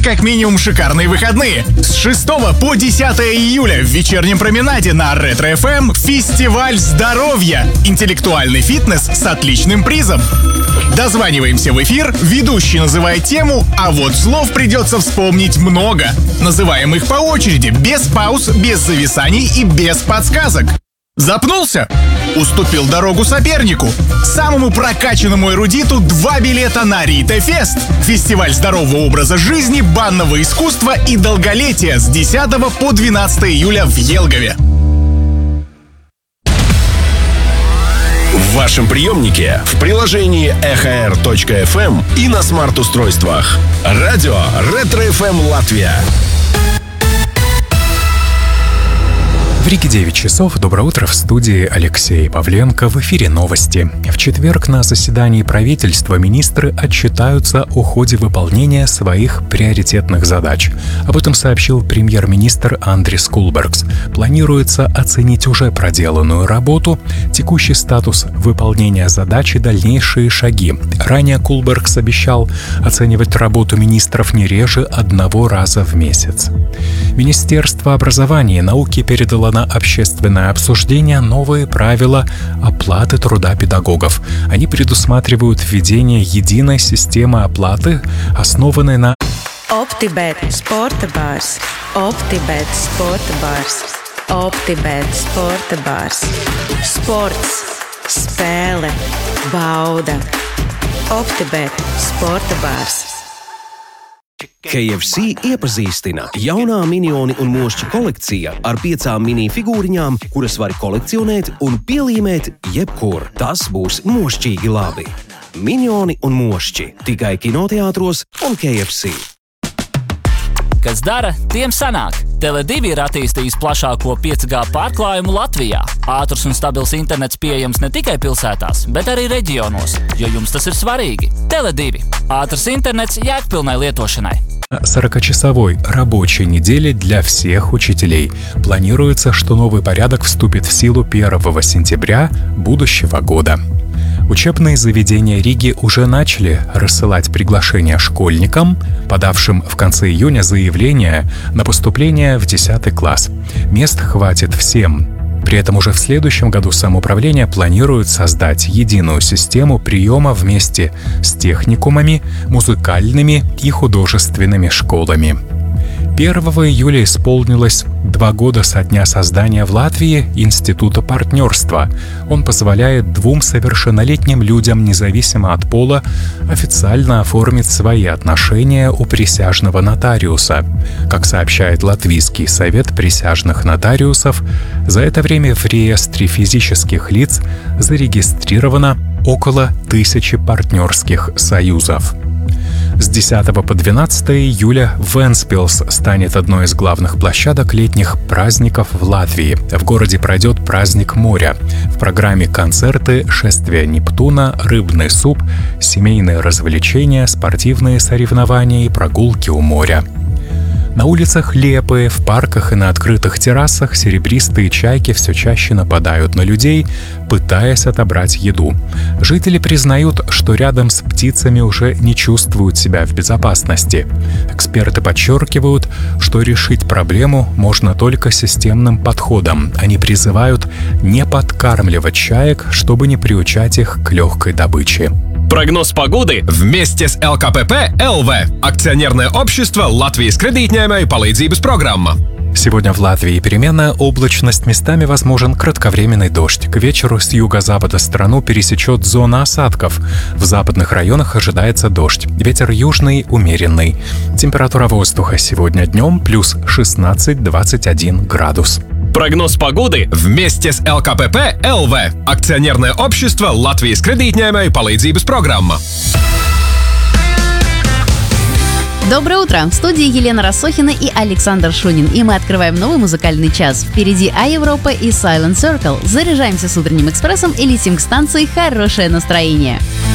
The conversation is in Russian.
как минимум шикарные выходные. С 6 по 10 июля в вечернем променаде на Ретро ФМ фестиваль здоровья. Интеллектуальный фитнес с отличным призом. Дозваниваемся в эфир, ведущий называет тему, а вот слов придется вспомнить много. Называем их по очереди, без пауз, без зависаний и без подсказок. Запнулся? Уступил дорогу сопернику. Самому прокачанному эрудиту 2 билета на Рита Фест. Фестиваль здорового образа жизни, банного искусства и долголетия с 10 по 12 июля в Елгове. В вашем приемнике, в приложении ekhr.fm и на смарт-устройствах. Радио Ретро FM Латвия. В Риге 9 часов. Доброе утро, в студии Алексей Павленко. В эфире новости. В четверг на заседании правительства министры отчитаются о ходе выполнения своих приоритетных задач. Об этом сообщил премьер-министр Андрис Кулбергс. Планируется оценить уже проделанную работу, текущий статус выполнения задач и дальнейшие шаги. Ранее Кулбергс обещал оценивать работу министров не реже 1 раза в месяц. Министерство образования и науки передало на общественное обсуждение новые правила оплаты труда педагогов. Они предусматривают введение единой системы оплаты, основанной на OptiBet Sporta Bars. OptiBet Sporta Bars. OptiBet Sporta Bars. Sports. Spēle. Bauda. OptiBet Sporta Bars. KFC iepazīstina jaunā Minioni un Mošķi kolekcija ar 5 mini figūriņām, kuras var kolekcionēt un pielīmēt jebkur. Tas būs mošķīgi labi. Minioni un Mošķi tikai kinoteātros un KFC. Kas dara, tiem sanāk. Tele2 ir attīstījis plašāko 5G pārklājumu Latvijā. Ātrs un stabils internets pieejams ne tikai pilsētās, bet arī reģionos, jo jums tas ir svarīgi. Tele2. Ātrs интернет jēgpilnai lietošanai. 40-часовой рабочей недели для всех учителей. Планируется, что новый порядок вступит в силу 1 сентября будущего года. Учебные заведения Риги уже начали рассылать приглашения школьникам, подавшим в конце июня заявление на поступление в 10 класс. Мест хватит всем. При этом уже в следующем году самоуправление планирует создать единую систему приема вместе с техникумами, музыкальными и художественными школами. 1 июля исполнилось 2 года со дня создания в Латвии Института партнерства. Он позволяет 2 совершеннолетним людям, независимо от пола, официально оформить свои отношения у присяжного нотариуса. Как сообщает Латвийский совет присяжных нотариусов, за это время в реестре физических лиц зарегистрировано около 1000 партнерских союзов. С 10 по 12 июля Вентспилс станет одной из главных площадок летних праздников в Латвии. В городе пройдет праздник моря. В программе концерты, шествие Нептуна, рыбный суп, семейные развлечения, спортивные соревнования и прогулки у моря. На улицах Лепы, в парках и на открытых террасах серебристые чайки все чаще нападают на людей, пытаясь отобрать еду. Жители признают, что рядом с птицами уже не чувствуют себя в безопасности. Эксперты подчеркивают, что решить проблему можно только системным подходом. Они призывают не подкармливать чаек, чтобы не приучать их к легкой добыче. Прогноз погоды вместе с ЛКПП ЛВ. Акционерное общество Латвijas kredītņēmēju palīdzības программа. Сегодня в Латвии переменная облачность, местами возможен кратковременный дождь. К вечеру с юго-запада страну пересечет зона осадков. В западных районах ожидается дождь. Ветер южный, умеренный. Температура воздуха сегодня днем плюс 16-21 градус. Прогноз погоды вместе с ЛКПП ЛВ. Акционерное общество Латвijas kredītņēmēju palīdzības программа. Доброе утро! В студии Елена Рассохина и Александр Шунин. И мы открываем новый музыкальный час. Впереди А-Европа и Silent Circle. Заряжаемся с утренним экспрессом и летим к станции «Хорошее настроение».